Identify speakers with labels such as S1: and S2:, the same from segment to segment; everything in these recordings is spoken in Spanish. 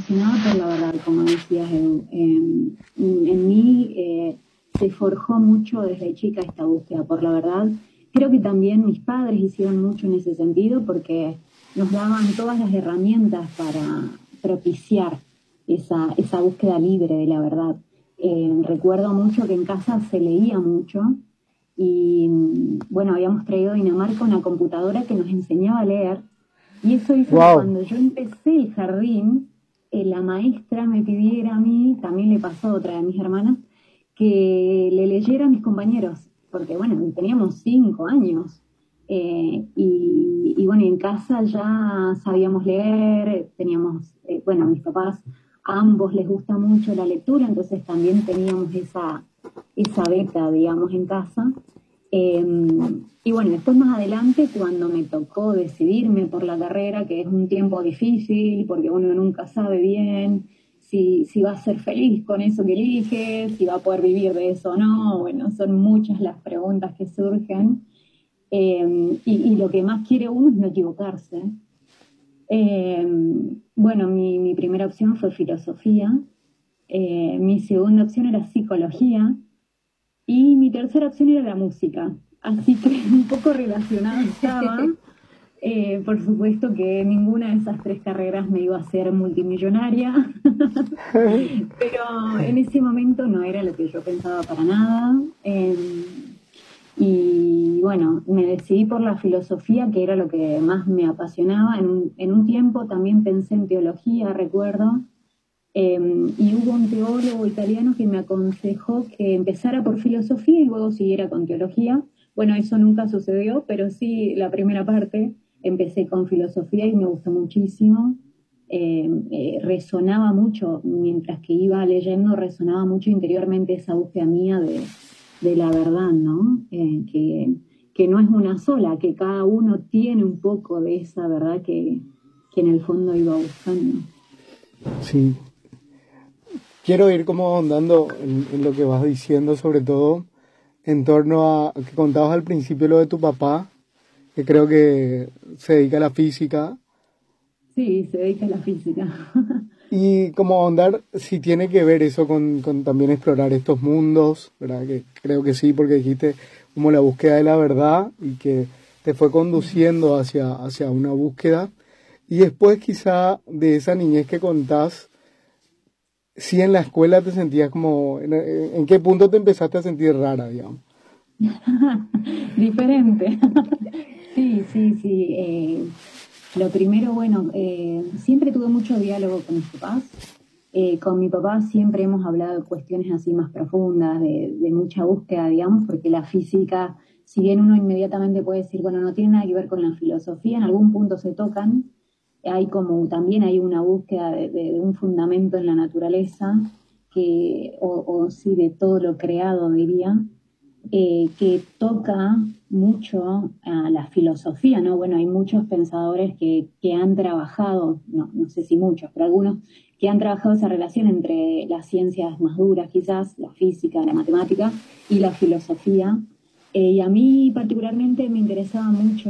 S1: apasionada por la verdad, como decías, Edu. En mí se forjó mucho desde chica esta búsqueda por la verdad. Creo que también mis padres hicieron mucho en ese sentido porque nos daban todas las herramientas para propiciar esa búsqueda libre de la verdad. Recuerdo mucho que en casa se leía mucho y bueno, habíamos traído a Dinamarca una computadora que nos enseñaba a leer y eso hizo que
S2: Wow.
S1: cuando yo empecé el jardín, la maestra me pidiera a mí, también le pasó a otra de mis hermanas, que le leyera a mis compañeros, porque bueno, teníamos 5 años. Y bueno, en casa ya sabíamos leer, teníamos, bueno, mis papás, a ambos les gusta mucho la lectura, entonces también teníamos esa beta, digamos, en casa. Eh, y bueno, después más adelante, cuando me tocó decidirme por la carrera, que es un tiempo difícil, porque uno nunca sabe bien si va a ser feliz con eso que elige, si va a poder vivir de eso o no, bueno, son muchas las preguntas que surgen. Y lo que más quiere uno es no equivocarse. Eh, bueno, mi primera opción fue filosofía, mi segunda opción era psicología y mi tercera opción era la música. Así que un poco relacionada estaba. Por supuesto que ninguna de esas tres carreras me iba a hacer multimillonaria, pero en ese momento no era lo que yo pensaba para nada. Y bueno, me decidí por la filosofía, que era lo que más me apasionaba. En un tiempo también pensé en teología, recuerdo, y hubo un teólogo italiano que me aconsejó que empezara por filosofía y luego siguiera con teología. Bueno, eso nunca sucedió, pero sí la primera parte empecé con filosofía y me gustó muchísimo. Resonaba mucho, mientras que iba leyendo, resonaba mucho interiormente esa búsqueda mía de la verdad, ¿no? Que no es una sola, que cada uno tiene un poco de esa verdad que en el fondo iba buscando.
S2: Sí, quiero ir como ahondando en lo que vas diciendo, sobre todo en torno a que contabas al principio lo de tu papá, que creo que se dedica a la física,
S1: Sí, se dedica a la física.
S2: y como ahondar si tiene que ver eso con también explorar estos mundos, ¿verdad? Que creo que sí, porque dijiste como la búsqueda de la verdad y que te fue conduciendo hacia una búsqueda. Y después quizá de esa niñez que contás, si en la escuela te sentías como, ¿en qué punto te empezaste a sentir rara, digamos?
S1: Diferente. Sí, sí, sí. Lo primero, bueno, siempre tuve mucho diálogo con mis papás. Con mi papá siempre hemos hablado de cuestiones así más profundas, de mucha búsqueda, digamos, porque la física, si bien uno inmediatamente puede decir, bueno, no tiene nada que ver con la filosofía, en algún punto se tocan, hay como también hay una búsqueda de un fundamento en la naturaleza, o sí, de todo lo creado, diría, que toca mucho a la filosofía, ¿no? Bueno, hay muchos pensadores que han trabajado, no sé si muchos, pero algunos que han trabajado esa relación entre las ciencias más duras, quizás, la física, la matemática y la filosofía. Y a mí particularmente me interesaba mucho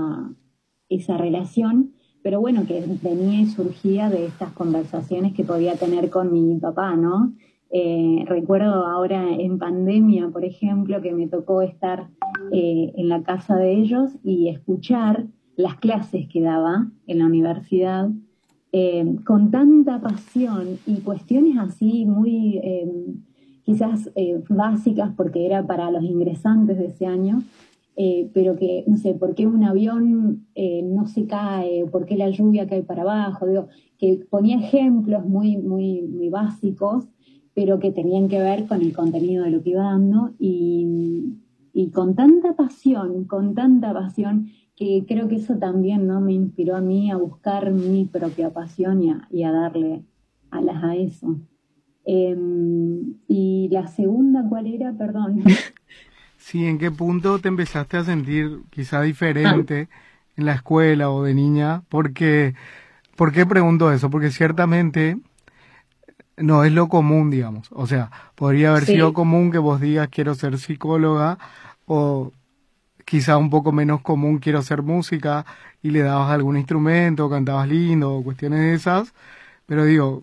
S1: esa relación, pero bueno, que venía y surgía de estas conversaciones que podía tener con mi papá, ¿no? Recuerdo ahora en pandemia, por ejemplo, que me tocó estar en la casa de ellos y escuchar las clases que daba en la universidad con tanta pasión y cuestiones así muy quizás básicas porque era para los ingresantes de ese año, pero que, no sé, por qué un avión no se cae, por qué la lluvia cae para abajo, digo, que ponía ejemplos muy, muy, muy básicos, pero que tenían que ver con el contenido de lo que iba dando y con tanta pasión, que creo que eso también, ¿no? Me inspiró a mí a buscar mi propia pasión y a darle alas a eso. Eh, y la segunda, ¿cuál era? Perdón.
S2: Sí, ¿en qué punto te empezaste a sentir quizá diferente en la escuela o de niña? Porque, ¿por qué pregunto eso? Porque ciertamente no es lo común, digamos. O sea, podría haber sido
S1: Sí,
S2: común que vos digas quiero ser psicóloga o quizá un poco menos común quiero ser música y le dabas algún instrumento, cantabas lindo o cuestiones de esas. Pero digo,